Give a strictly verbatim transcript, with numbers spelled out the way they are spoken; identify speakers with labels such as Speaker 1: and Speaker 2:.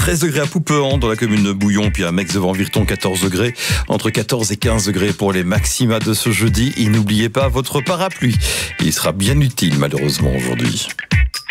Speaker 1: treize degrés à Poupehan dans la commune de Bouillon, puis à Mex-Devant-Virton, quatorze degrés. Entre quatorze et quinze degrés pour les maxima de ce jeudi. Et n'oubliez pas votre parapluie. Il sera bien utile malheureusement aujourd'hui.